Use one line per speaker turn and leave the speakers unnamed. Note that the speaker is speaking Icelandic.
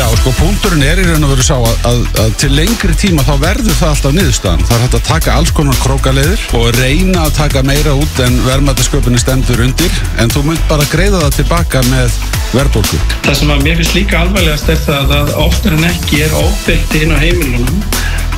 Já, sko, punkturinn í raun og veru sá að til lengri tíma þá verður það alltaf niðurstaðan. Það hægt að taka alls konar krókaleiðir og reyna að taka meira út en verðmætasköpunin stendur undir, en þú munt bara greiða það tilbaka með verðbólgu.
Það sem að mér finnst líka alvarlegast það að oftar en ekki ofbeldi inn á heimilunum